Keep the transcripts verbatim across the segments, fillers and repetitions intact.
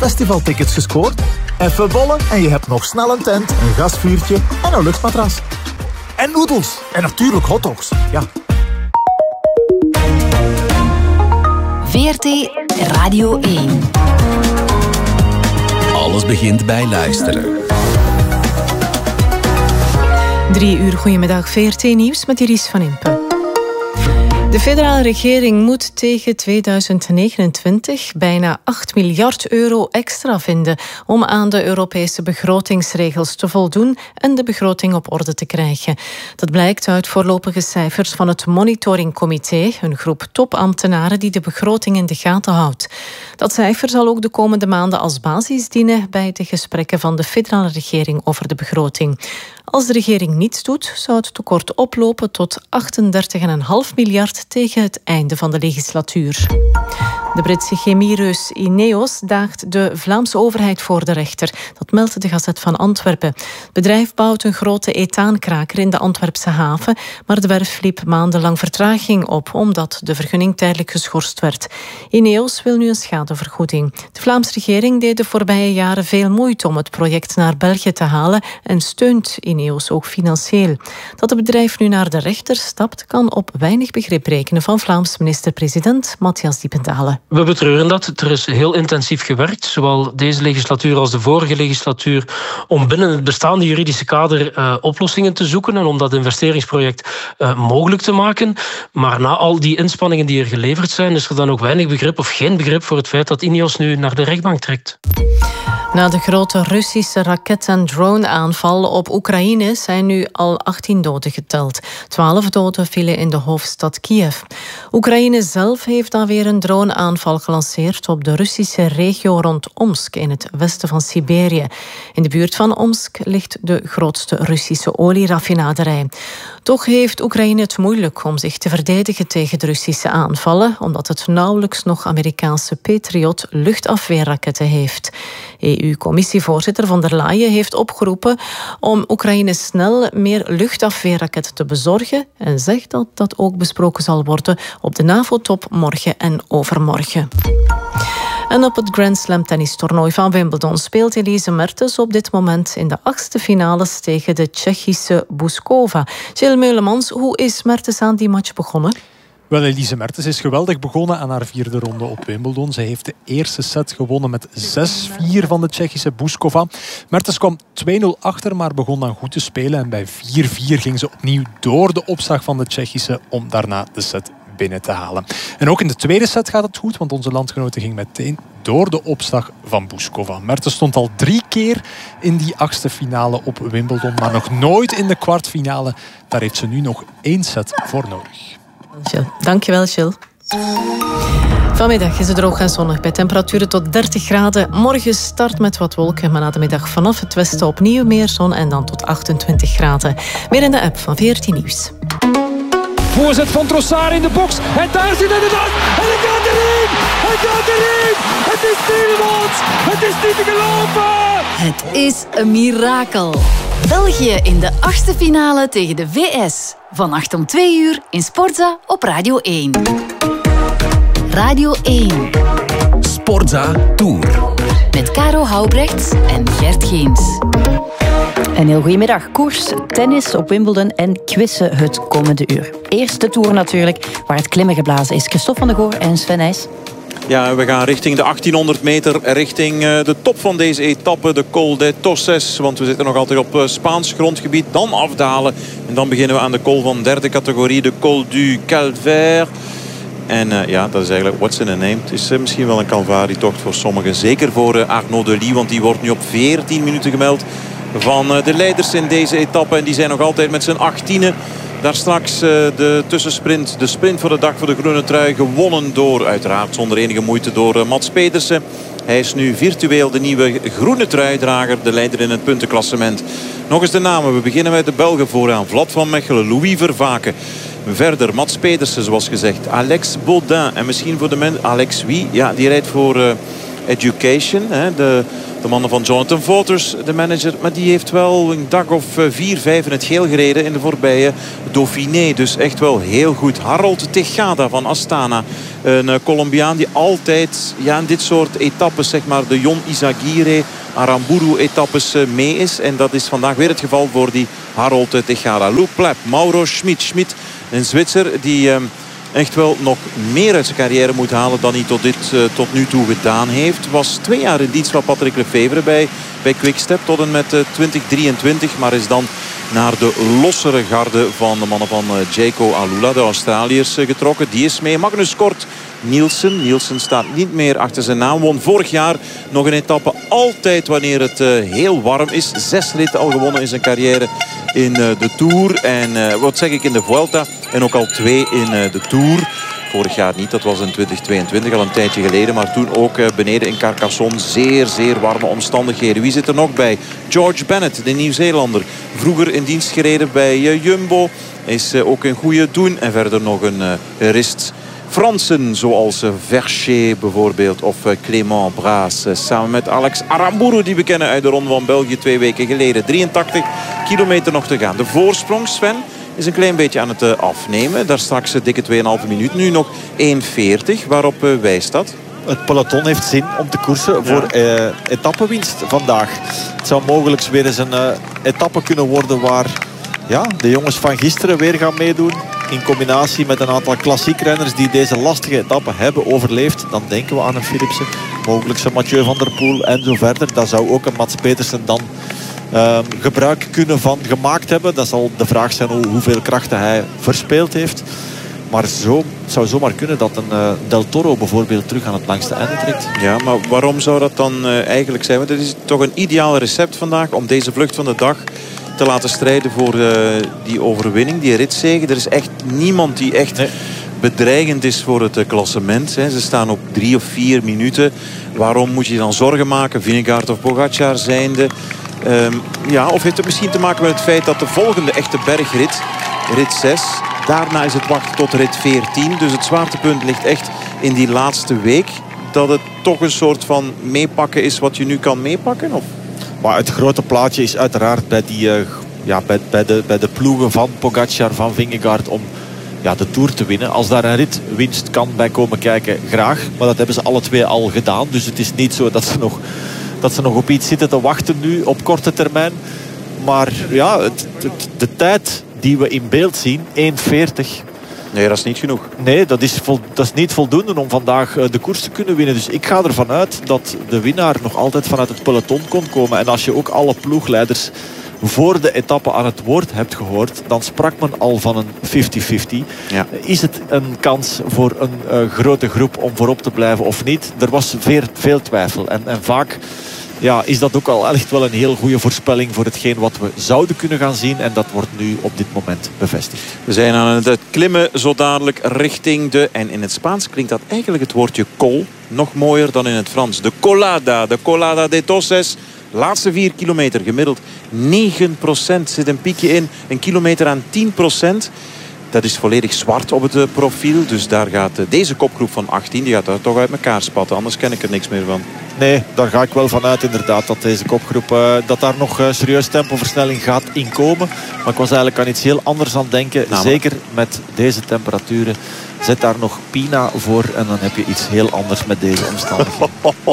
festivaltickets gescoord? Even bollen en je hebt nog snel een tent, een gasvuurtje en een luchtmatras. En noedels. En natuurlijk hotdogs. Ja. V R T Radio één. Alles begint bij luisteren. Drie uur, goedemiddag, V R T Nieuws met Iris van Impe. De federale regering moet tegen tweeduizend negenentwintig bijna acht miljard euro extra vinden om aan de Europese begrotingsregels te voldoen en de begroting op orde te krijgen. Dat blijkt uit voorlopige cijfers van het Monitoringcomité, een groep topambtenaren die de begroting in de gaten houdt. Dat cijfer zal ook de komende maanden als basis dienen bij de gesprekken van de federale regering over de begroting. Als de regering niets doet, zou het tekort oplopen tot achtendertig komma vijf miljard tegen het einde van de legislatuur. De Britse chemiereus Ineos daagt de Vlaamse overheid voor de rechter. Dat meldt de Gazet van Antwerpen. Het bedrijf bouwt een grote ethaankraker in de Antwerpse haven, maar de werf liep maandenlang vertraging op, omdat de vergunning tijdelijk geschorst werd. Ineos wil nu een schadevergoeding. De Vlaamse regering deed de voorbije jaren veel moeite om het project naar België te halen en steunt Ineos ook financieel. Dat het bedrijf nu naar de rechter stapt, kan op weinig begrip rekenen van Vlaams minister-president Matthias Diependalen. We betreuren dat. Er is heel intensief gewerkt, zowel deze legislatuur als de vorige legislatuur, om binnen het bestaande juridische kader uh, oplossingen te zoeken en om dat investeringsproject uh, mogelijk te maken. Maar na al die inspanningen die er geleverd zijn, is er dan ook weinig begrip of geen begrip voor het feit dat Ineos nu naar de rechtbank trekt. Na de grote Russische raket- en drone-aanval op Oekraïne zijn nu al achttien doden geteld. twaalf doden vielen in de hoofdstad Kiev. Oekraïne zelf heeft dan weer een drone-aanval gelanceerd op de Russische regio rond Omsk in het westen van Siberië. In de buurt van Omsk ligt de grootste Russische olieraffinaderij. Toch heeft Oekraïne het moeilijk om zich te verdedigen tegen de Russische aanvallen, omdat het nauwelijks nog Amerikaanse Patriot luchtafweerraketten heeft. E U-commissievoorzitter von der Leyen heeft opgeroepen om Oekraïne snel meer luchtafweerraketten te bezorgen en zegt dat dat ook besproken zal worden op de NAVO-top morgen en overmorgen. En op het Grand Slam tennistoernooi van Wimbledon speelt Elise Mertens op dit moment in de achtste finales tegen de Tsjechische Bouzkova. Gilles Meulemans, hoe is Mertens aan die match begonnen? Wel, Elise Mertens is geweldig begonnen aan haar vierde ronde op Wimbledon. Ze heeft de eerste set gewonnen met zes vier van de Tsjechische Bouzkova. Mertens kwam twee nul achter, maar begon dan goed te spelen. En bij vier vier ging ze opnieuw door de opslag van de Tsjechische om daarna de set binnen te halen. En ook in de tweede set gaat het goed, want onze landgenote ging meteen door de opslag van Bouzkova. Mertens stond al drie keer in die achtste finale op Wimbledon, maar nog nooit in de kwartfinale. Daar heeft ze nu nog één set voor nodig. Dankjewel, Gilles. Vanmiddag is het droog en zonnig bij temperaturen tot dertig graden. Morgen start met wat wolken, maar na de middag vanaf het westen opnieuw meer zon en dan tot achtentwintig graden. Meer in de app van V R T Nieuws. Voorzet van Trossard in de box. En daar zit het aan. En het gaat erin. Het gaat erin. Het is Tielemans. Het is niet te geloven. Het is een mirakel. België in de achtste finale tegen de V S. Vannacht om twee uur in Sportza op Radio één. Radio één. Sportza Tour. Met Caro Houbrechts en Gert Geens. Een heel goedemiddag. Koers, tennis op Wimbledon en quizzen het komende uur. Eerst de Tour natuurlijk, waar het klimmen geblazen is. Christophe van der Goor en Sven Nys. Ja, we gaan richting de achttienhonderd meter, richting de top van deze etappe, de Col de Toses. Want we zitten nog altijd op Spaans grondgebied. Dan afdalen en dan beginnen we aan de col van derde categorie, de Col du Calvaire. En uh, ja, dat is eigenlijk what's in a name. Het is uh, misschien wel een Calvarietocht voor sommigen. Zeker voor uh, Arnaud Delis, want die wordt nu op veertien minuten gemeld van uh, de leiders in deze etappe. En die zijn nog altijd met z'n achttienen. Daar straks uh, de tussensprint, de sprint voor de dag voor de groene trui, gewonnen door, uiteraard zonder enige moeite, door uh, Mats Pedersen. Hij is nu virtueel de nieuwe groene truidrager, de leider in het puntenklassement. Nog eens de namen. We beginnen met de Belgen vooraan. Vlad van Mechelen, Louis Vervaken. Verder Mats Pedersen, zoals gezegd. Alex Baudin. En misschien voor de mensen... Alex wie? Ja, die rijdt voor uh, Education. Hè, de, de mannen van Jonathan Voters, de manager. Maar die heeft wel een dag of vier, vijf in het geel gereden in de voorbije Dauphiné. Dus echt wel heel goed. Harold Tejada van Astana. Een uh, Colombiaan die altijd ja, in dit soort etappes, zeg maar de Jon Izagirre, Aramburu-etappes uh, mee is. En dat is vandaag weer het geval voor die Harold Tejada. Luke Plep, Mauro Schmid. Schmid, een Zwitser die uh, echt wel nog meer uit zijn carrière moet halen dan hij tot, dit, uh, tot nu toe gedaan heeft. Was twee jaar in dienst van Patrick Lefevre bij, bij Quickstep tot en met uh, twintig drieëntwintig. Maar is dan naar de lossere garde van de mannen van uh, Jaco Alula, de Australiërs, uh, getrokken. Die is mee. Magnus Kort Nielsen. Nielsen staat niet meer achter zijn naam. Won vorig jaar nog een etappe. Altijd wanneer het uh, heel warm is. Zes ritten al gewonnen in zijn carrière in uh, de Tour. En uh, wat zeg ik in de Vuelta. En ook al twee in uh, de Tour. Vorig jaar niet, dat was in twintig tweeëntwintig, al een tijdje geleden. Maar toen ook uh, beneden in Carcassonne. Zeer, zeer warme omstandigheden. Wie zit er nog bij? George Bennett, de Nieuw-Zeelander. Vroeger in dienst gereden bij uh, Jumbo. Is uh, ook een goede doen. En verder nog een uh, rist Fransen, zoals uh, Vercher bijvoorbeeld. Of uh, Clément Braas. Uh, samen met Alex Aramburu, die we kennen uit de Ronde van België twee weken geleden. drieëntachtig kilometer nog te gaan. De voorsprong, Sven, is een klein beetje aan het uh, afnemen. Daar straks uh, dikke twee komma vijf minuut. Nu nog één veertig. Waarop uh, wijst dat? Het peloton heeft zin om te koersen ja. voor uh, etappenwinst vandaag. Het zou mogelijk weer eens een uh, etappe kunnen worden waar ja, de jongens van gisteren weer gaan meedoen. In combinatie met een aantal klassiek renners die deze lastige etappe hebben overleefd. Dan denken we aan een Philipsen. Mogelijk zijn Mathieu van der Poel en zo verder. Daar zou ook een Mats Petersen dan uh, gebruik kunnen van gemaakt hebben. Dat zal de vraag zijn hoe, hoeveel krachten hij verspeeld heeft. Maar zo, het zou zomaar kunnen dat een uh, Del Toro bijvoorbeeld terug aan het langste einde trekt. Ja, maar waarom zou dat dan uh, eigenlijk zijn? Want het is toch een ideaal recept vandaag om deze vlucht van de dag te laten strijden voor uh, die overwinning, die ritzege. Er is echt niemand die echt nee. bedreigend is voor het uh, klassement. Hè. Ze staan op drie of vier minuten. Waarom moet je dan zorgen maken? Vingegaard of Pogacar zijnde. Um, ja, of heeft het misschien te maken met het feit dat de volgende echte bergrit, rit zes... daarna is het wachten tot rit veertien. Dus het zwaartepunt ligt echt in die laatste week. Dat het toch een soort van meepakken is wat je nu kan meepakken? Of? Maar het grote plaatje is uiteraard bij, die, uh, ja, bij, bij, de, bij de ploegen van Pogacar, van Vingegaard om ja, de Tour te winnen. Als daar een ritwinst kan bij komen kijken, graag. Maar dat hebben ze alle twee al gedaan. Dus het is niet zo dat ze nog, dat ze nog op iets zitten te wachten nu op korte termijn. Maar ja, het, het, de tijd die we in beeld zien, één veertig. Nee, dat is niet genoeg. Nee, dat is, vol, dat is niet voldoende om vandaag uh, de koers te kunnen winnen. Dus ik ga ervan uit dat de winnaar nog altijd vanuit het peloton kon komen. En als je ook alle ploegleiders voor de etappe aan het woord hebt gehoord, dan sprak men al van een vijftig vijftig. Ja. Is het een kans voor een uh, grote groep om voorop te blijven of niet? Er was veel, veel twijfel. En, en vaak ja, is dat ook al echt wel een heel goede voorspelling voor hetgeen wat we zouden kunnen gaan zien. En dat wordt nu op dit moment bevestigd. We zijn aan het klimmen zo dadelijk richting de... En in het Spaans klinkt dat eigenlijk het woordje col nog mooier dan in het Frans. De Colada, de Colada de Toses. Laatste vier kilometer gemiddeld negen procent zit een piekje in. Een kilometer aan tien procent. Dat is volledig zwart op het profiel. Dus daar gaat deze kopgroep van achttien, die gaat daar toch uit elkaar spatten. Anders ken ik er niks meer van. Nee, daar ga ik wel vanuit inderdaad. Dat deze kopgroep, uh, dat daar nog uh, serieus tempoversnelling gaat inkomen. Maar ik was eigenlijk aan iets heel anders aan het denken. Nou, Zeker met deze temperaturen. Zet daar nog Pina voor en dan heb je iets heel anders met deze omstandigheden.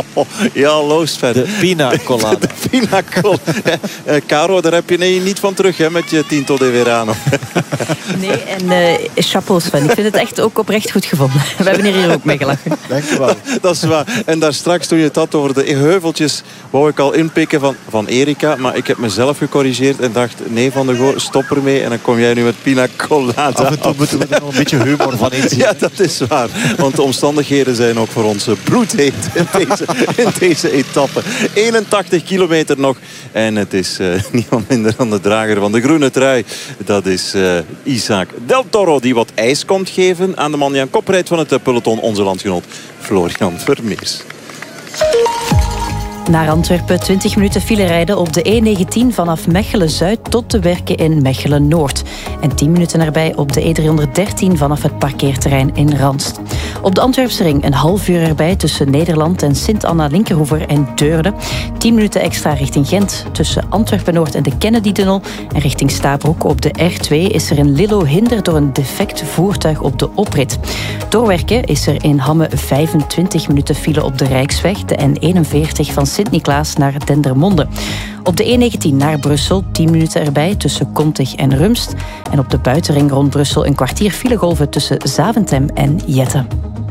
Ja, los Sven. De Pina Colada. De, de Pina Colada. uh, Caro, daar heb je nee, niet van terug hè, met je Tinto de Verano. Nee, en uh, chapeau Sven. Ik vind het echt ook oprecht goed gevonden. We hebben hier ook mee gelachen. Dank je wel. Dat is waar. En daar straks toen je het had over de heuveltjes, wou ik al inpikken van, van Erika. Maar ik heb mezelf gecorrigeerd en dacht, nee Van der Goor, stop ermee. En dan kom jij nu met Pina Colada. Af en toe moeten we er nog een beetje humor van inzien. Ja, dat is waar. Want de omstandigheden zijn ook voor ons bloedheet in deze, in deze etappe. eenentachtig kilometer nog. En het is uh, niemand minder dan de drager van de groene trui. Dat is uh, Isaac Del Toro die wat ijs komt geven aan de man die aan kop rijdt van het peloton. Onze landgenoot Florian Vermeers. Naar Antwerpen, twintig minuten file rijden op de E negentien vanaf Mechelen-Zuid tot de werken in Mechelen-Noord. En tien minuten erbij op de E driehonderddertien vanaf het parkeerterrein in Ranst. Op de Antwerpsring een half uur erbij tussen Nederland en Sint-Anna-Linkerhoever en Deurne. tien minuten extra richting Gent tussen Antwerpen-Noord en de Kennedy-tunnel. En richting Stabroek op de R twee is er in Lillo hinder door een defect voertuig op de oprit. Doorwerken is er in Hamme vijfentwintig minuten file op de Rijksweg, de N eenenveertig van Sint-Niklaas naar Dendermonde. Op de E negentien naar Brussel, tien minuten erbij tussen Kontig en Rumst. En op de buitenring rond Brussel een kwartier filegolven tussen Zaventem en Jette.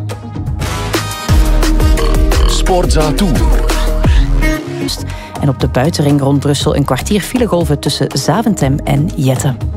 Sportza Tour. En op de buitenring rond Brussel een kwartier filegolven tussen Zaventem en Jette.